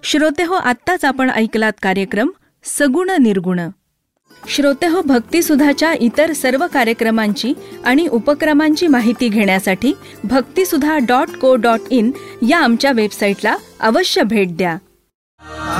श्रोतेहो, आत्ताच आपण ऐकलात कार्यक्रम सगुण निर्गुण. श्रोतेहो, भक्तिसुधाच्या इतर सर्व कार्यक्रमांची आणि उपक्रमांची माहिती घेण्यासाठी भक्तिसुधा.co.in या आमच्या वेबसाईटला अवश्य भेट द्या.